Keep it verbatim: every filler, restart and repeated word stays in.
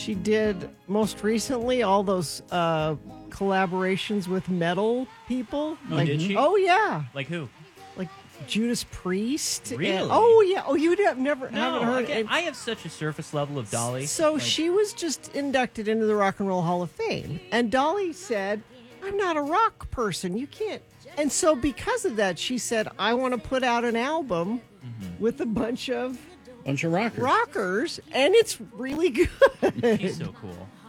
she did most recently all those uh, collaborations with metal people. Oh, like, did she? Oh, yeah. Like who? Like Judas Priest. and- Really? oh, yeah. Oh, you have never No, haven't heard again, it. I have such a surface level of Dolly. So Like, she was just inducted into the Rock and Roll Hall of Fame. And Dolly said, I'm not a rock person. You can't. And so because of that, she said, I want to put out an album Mm-hmm. with a bunch of Bunch of rockers. rockers, and it's really good. she's so cool.